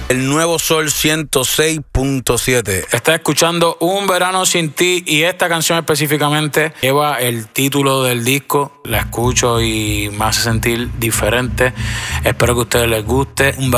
El Nuevo Sol 106.7. Estás escuchando Un Verano Sin Ti y esta canción específicamente lleva el título del disco. La escucho y me hace sentir diferente. Espero que a ustedes les guste.